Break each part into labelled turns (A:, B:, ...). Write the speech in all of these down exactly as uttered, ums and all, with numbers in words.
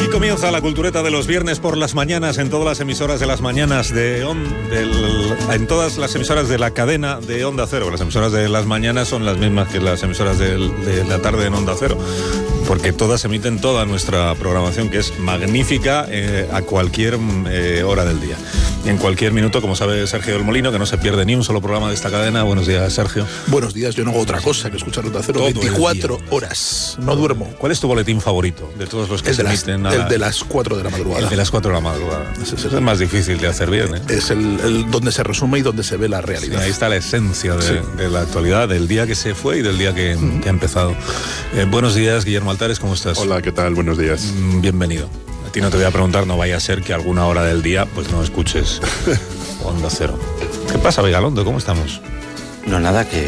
A: Comienza la cultureta de los viernes por las mañanas en todas las emisoras de las mañanas de on, del, en todas las emisoras de la cadena de Onda Cero. Las emisoras de las mañanas son las mismas que las emisoras de, de la tarde en Onda Cero, porque todas emiten toda nuestra programación, que es magnífica eh, a cualquier eh, hora del día. En cualquier minuto, como sabe Sergio del Molino, que no se pierde ni un solo programa de esta cadena. Buenos días, Sergio.
B: Buenos días, yo no hago otra cosa que escuchar Onda Cero veinticuatro horas. No duermo.
A: ¿Cuál es tu boletín favorito de todos los que
B: el
A: se
B: de las,
A: emiten? A
B: el de las cuatro de la madrugada.
A: El de las cuatro de la madrugada. Ese es el más difícil de hacer bien, ¿eh?
B: Es el, el donde se resume y donde se ve la realidad.
A: Sí, ahí está la esencia de,
B: sí.
A: de la actualidad, del día que se fue y del día que, mm. que ha empezado. Eh, buenos días, Guillermo Altares, ¿cómo estás?
C: Hola, ¿qué tal? Buenos días.
A: Mm, bienvenido. A ti no te voy a preguntar, no vaya a ser que alguna hora del día pues no escuches Onda Cero. ¿Qué pasa, Vigalondo? ¿Cómo estamos?
D: No, nada que...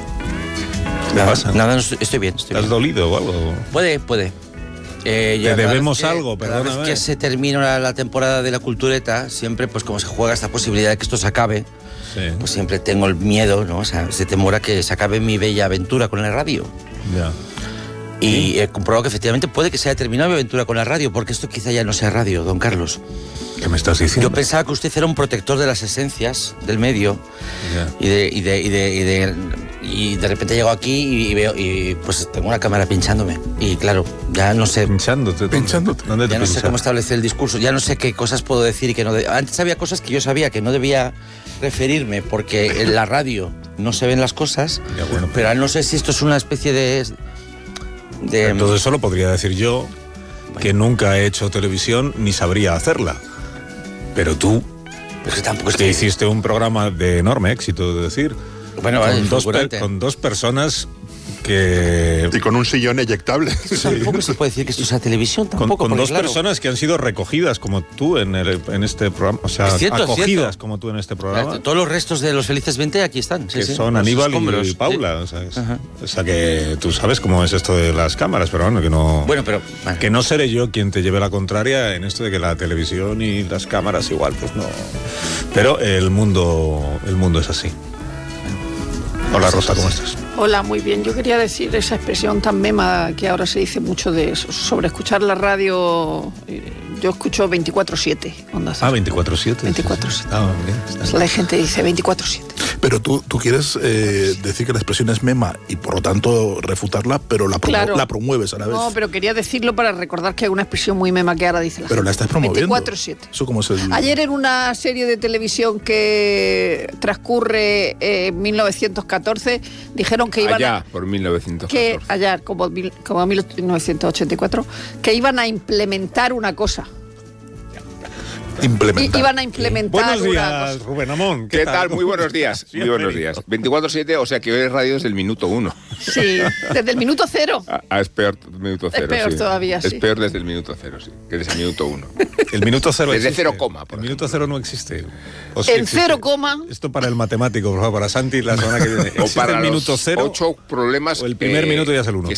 A: ¿Qué
D: nada,
A: pasa?
D: Nada, estoy bien, estoy
A: ¿Te has
D: bien.
A: dolido o algo?
D: Puede, puede. Eh,
A: Te debemos
D: que,
A: algo,
D: Cada
A: perdóname.
D: vez que se termina la, la temporada de la cultureta, siempre, pues como se juega esta posibilidad de que esto se acabe,
A: Sí.
D: pues siempre tengo el miedo, ¿no? O sea, ese temor a que se acabe mi bella aventura con la radio.
A: Ya.
D: Y
A: ¿Sí?
D: he comprobado que efectivamente puede que se haya terminado mi aventura con la radio, porque esto quizá ya no sea radio, don Carlos.
A: ¿Qué me estás diciendo?
D: Yo pensaba que usted era un protector de las esencias del medio,
A: Ya.
D: y de, y de, y de, y de, y de repente llego aquí y, y veo, y pues tengo una cámara pinchándome. Y claro, ya no sé.
A: Pinchándote. ¿Dónde?
B: Pinchándote.
A: ¿Dónde te
D: Ya no sé
A: pinchan?
D: cómo establecer el discurso, ya no sé qué cosas puedo decir y qué no. De... Antes había cosas que yo sabía que no debía referirme porque en la radio no se ven las cosas,
A: Ya, bueno,
D: pero ahora no sé si esto es una especie de... de
A: Entonces solo podría decir yo que nunca he hecho televisión ni sabría hacerla. Pero tú
D: pues que tampoco es
A: que
D: que...
A: hiciste un programa de enorme éxito, es decir,
D: Bueno, vale,
A: con, dos
D: fulgurante.
A: per- con dos personas que...
C: Y con un sillón eyectable.
D: Tampoco se puede decir que esto sea televisión,
A: Con,
D: tampoco.
A: con
D: porque,
A: dos
D: claro,
A: personas que han sido recogidas como tú en, el, en este programa, o sea,
D: Es cierto, es
A: acogidas
D: cierto.
A: como tú en este programa,
D: todos los restos de los Felices veinte aquí están. Sí,
A: que
D: sí,
A: son
D: los
A: Aníbal
D: escombros,
A: y
D: sí.
A: Paula. O sea, es-
D: Ajá.
A: o sea, que tú sabes cómo es esto de las cámaras, pero bueno, que no...
D: Bueno, pero... bueno.
A: Que no seré yo quien te lleve la contraria en esto de que la televisión y las cámaras igual, pues no. Pero el mundo, el mundo es así. Hola Rosa, ¿cómo estás?
E: Hola, muy bien. Yo quería decir esa expresión tan mema que ahora se dice mucho de eso, sobre escuchar la radio. eh, Yo escucho veinticuatro siete. Onda Cero.
A: Ah, veinticuatro siete.
E: veinticuatro siete.
A: Ah, bien. está
E: La gente dice veinticuatro siete.
B: Pero tú, tú quieres eh, decir que la expresión es mema y por lo tanto refutarla, pero la, promu-
E: Claro.
B: la promueves a la vez.
E: No, pero quería decirlo para recordar que hay una expresión muy mema que ahora dice la
B: Pero la
E: gente.
B: estás promoviendo.
E: veinticuatro siete.
B: Eso como es el...
E: Ayer en una serie de televisión que transcurre eh, en mil novecientos catorce, dijeron que iban
F: Allá,
E: a...
F: por mil novecientos
E: Que
F: catorce.
E: allá, como, mil- como mil novecientos ochenta y cuatro, que iban a implementar una cosa. I-
B: implementar.
E: iban a implementar
A: Buenos
E: una
A: días,
E: cosa.
A: Rubén Amón.
F: ¿Qué tal? Muy buenos días. Muy buenos días. veinticuatro siete, o sea que hoy es radio desde el minuto uno.
E: Sí, desde el minuto cero.
F: Ah, ah, es peor minuto cero.
E: peor
F: sí.
E: todavía,
F: Es
E: sí.
F: peor desde el minuto cero, sí. Que desde el minuto uno.
A: El minuto cero
F: Desde
A: existe.
F: cero coma, por
A: El minuto cero no existe. ¿O sí
E: El
A: existe?
E: cero coma.
A: Esto para el matemático, por favor, para Santi la semana que viene.
F: O
A: ¿Existe
F: para
A: el
F: los
A: minuto cero
F: ocho problemas.
A: o el primer
F: eh,
A: minuto ya es el uno?
F: que